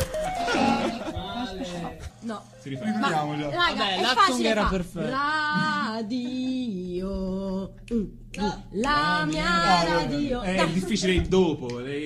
No. Si riferiamo già. Raga, Vabbè, è l'Actung facile era fa. perfetto. Radio. La mia radio. È difficile il dopo.